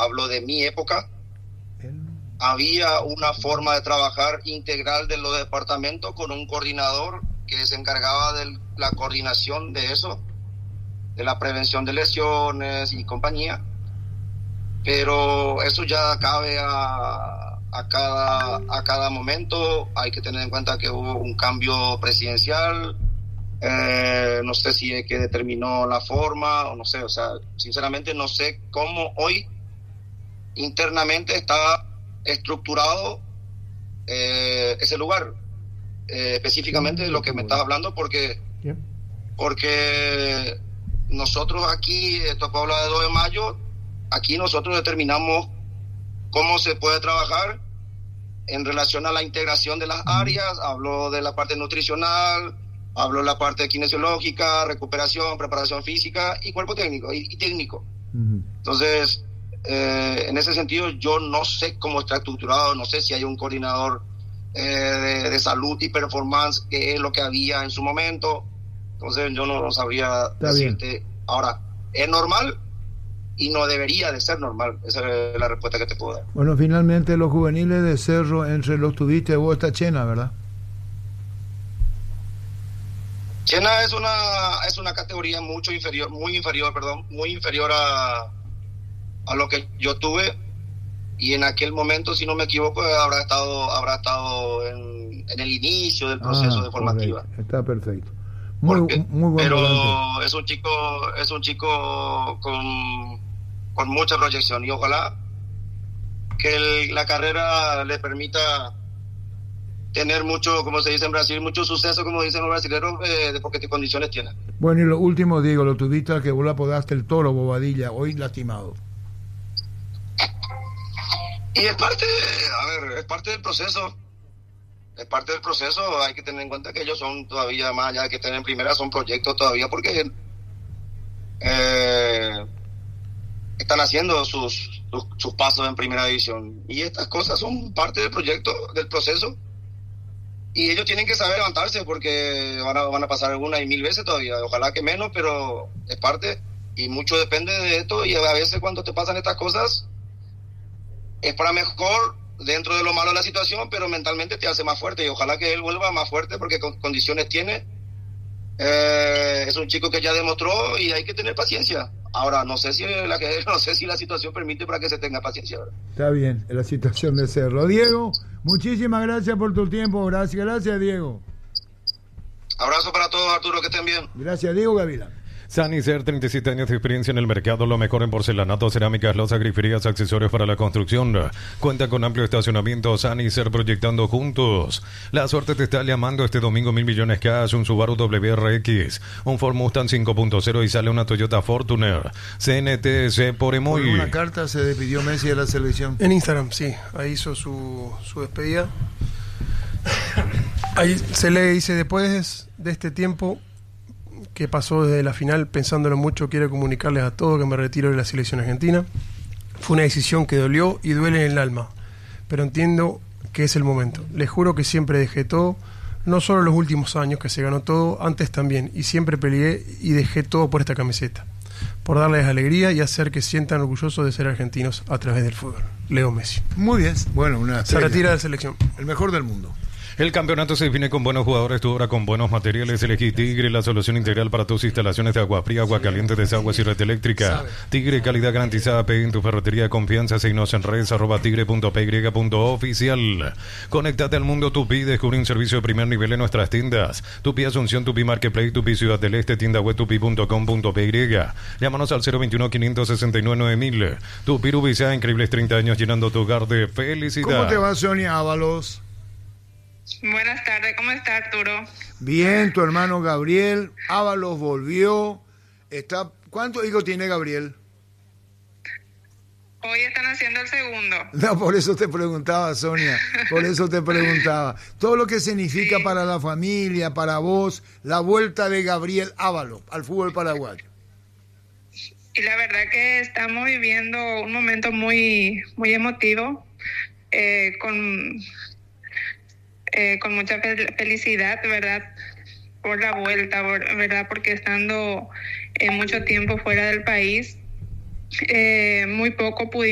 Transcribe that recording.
hablo de mi época, había una forma de trabajar integral de los departamentos con un coordinador que se encargaba de la coordinación de eso, de la prevención de lesiones y compañía, pero eso ya cabe a cada momento. Hay que tener en cuenta que hubo un cambio presidencial, no sé si es que determinó la forma o no sé, o sea, sinceramente no sé cómo hoy internamente está estructurado ese lugar, específicamente de lo que me estás hablando, porque nosotros aquí, tocó hablar de 2 de mayo, aquí nosotros determinamos cómo se puede trabajar en relación a la integración de las áreas. Hablo de la parte nutricional, hablo de la parte kinesiológica, recuperación, preparación física y cuerpo técnico y técnico. Entonces, en ese sentido, yo no sé cómo está estructurado, no sé si hay un coordinador de salud y performance, que es lo que había en su momento. Entonces, yo no sabría decirte. Bien. Ahora, ¿es normal? Y no debería de ser normal. Esa es la respuesta que te puedo dar. Bueno, finalmente los juveniles de Cerro, entre los tuviste vos, está Chena, ¿verdad? Chena es una categoría muy inferior a lo que yo tuve, y en aquel momento, si no me equivoco, habrá estado en el inicio del proceso de formativa. Correcto. Está perfecto. Muy buen pero volante. es un chico con mucha proyección, y ojalá que la carrera le permita tener mucho, como se dice en Brasil, mucho suceso, como dicen los brasileños, porque qué condiciones tiene. Bueno, y lo último, Diego, lo tuviste que vos la apodaste el Toro Bobadilla, hoy lastimado. Y es parte del proceso. Es parte del proceso. Hay que tener en cuenta que ellos son todavía, más allá de que estén en primera, son proyectos todavía, porque están haciendo sus pasos en primera división. Y estas cosas son parte del proyecto, del proceso. Y ellos tienen que saber levantarse, porque van a pasar una y mil veces todavía. Ojalá que menos, pero es parte. Y mucho depende de esto. Y a veces cuando te pasan estas cosas, es para mejor dentro de lo malo de la situación, pero mentalmente te hace más fuerte. Y ojalá que él vuelva más fuerte, porque condiciones tiene. Es un chico que ya demostró, y hay que tener paciencia. Ahora, no sé si la situación permite para que se tenga paciencia, ¿verdad? Está bien, la situación de Cerro. Diego, muchísimas gracias por tu tiempo. Gracias, Diego. Abrazo para todos, Arturo, que estén bien. Gracias, Diego Gavilán. Sanicer, 37 años de experiencia en el mercado, lo mejor en porcelanato, cerámicas, losas, griferías, accesorios para la construcción. Cuenta con amplio estacionamiento. Sanicer, proyectando juntos. La suerte te está llamando este domingo. 1.000 millones cash, un Subaru WRX, un Ford Mustang 5.0 y sale una Toyota Fortuner. CNTC por Emoy. Por una carta se despidió Messi de la selección. En Instagram, sí, ahí hizo su despedida. Ahí se le dice: después de este tiempo que pasó desde la final, pensándolo mucho, quiero comunicarles a todos que me retiro de la selección argentina. Fue una decisión que dolió y duele en el alma, pero entiendo que es el momento. Les juro que siempre dejé todo, no solo los últimos años que se ganó todo, antes también, y siempre peleé y dejé todo por esta camiseta, por darles alegría y hacer que sientan orgullosos de ser argentinos a través del fútbol. Leo Messi. Muy bien, bueno, se retira de la selección. El mejor del mundo. El campeonato se define con buenos jugadores, tu obra con buenos materiales. Elegí Tigre, la solución integral para tus instalaciones de agua fría, agua caliente, desaguas y red eléctrica. Tigre, calidad garantizada. Pay en tu ferretería de confianza. Síguenos en redes @tigre.py.oficial. Conéctate al mundo Tupi. Descubre un servicio de primer nivel en nuestras tiendas. Tupi Asunción, Tupi Marketplace, Tupi Ciudad del Este, tienda web tupi.com.py. Llámanos al 021-569-9000. Tupi Rubicá, increíbles 30 años llenando tu hogar de felicidad. ¿Cómo te va, Sonia Ábalos? Buenas tardes, ¿cómo está, Arturo? Bien, tu hermano Gabriel Ábalos volvió. ¿Cuántos hijos tiene Gabriel? Hoy están haciendo el segundo. No, por eso te preguntaba, Sonia, por eso te preguntaba. Todo lo que significa para la familia, para vos, la vuelta de Gabriel Ábalos al fútbol paraguayo. Y la verdad que estamos viviendo un momento muy, muy emotivo, con mucha felicidad, ¿verdad? Por la vuelta, ¿verdad? Porque estando mucho tiempo fuera del país, muy poco pudimos